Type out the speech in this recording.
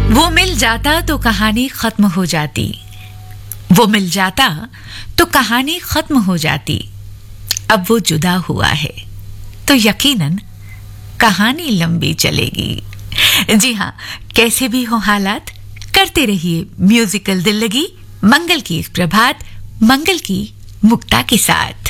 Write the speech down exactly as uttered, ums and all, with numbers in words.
वो मिल जाता तो कहानी खत्म हो जाती, वो मिल जाता तो कहानी खत्म हो जाती। अब वो जुदा हुआ है तो यकीनन कहानी लंबी चलेगी। जी हाँ, कैसे भी हो हालात, करते रहिए म्यूजिकल दिल लगी। मंगल की इस प्रभात, मंगल की मुक्ता के साथ।